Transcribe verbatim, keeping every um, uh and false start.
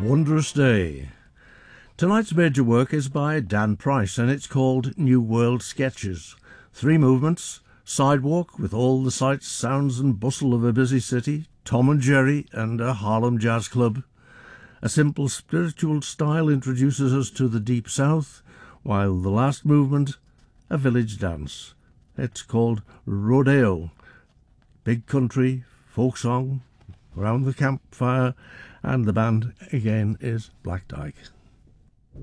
Wondrous Day. Tonight's major work is by Dan Price and it's called New World Sketches. Three movements: Sidewalk with all the sights, sounds and bustle of a busy city, Tom and Jerry and a Harlem Jazz Club. A simple spiritual style introduces us to the Deep South, while the last movement, a village dance. It's called Rodeo. Big country, folk song, around the campfire, and the band again is Black Dyke.